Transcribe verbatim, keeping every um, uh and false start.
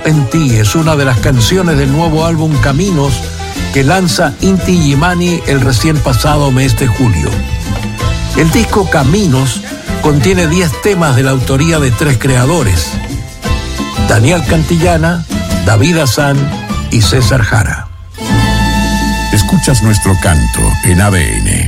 En ti es una de las canciones del nuevo álbum Caminos que lanza Inti Illimani el recién pasado mes de julio. El disco Caminos contiene diez temas de la autoría de tres creadores: Daniel Cantillana, David Azán y César Jara. Escuchas nuestro canto en A B N.